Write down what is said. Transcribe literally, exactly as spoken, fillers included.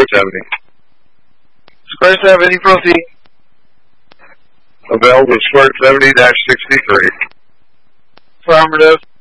Square seventy. Square seventy, proceed. Available Square seventy dash sixty-three. Affirmative.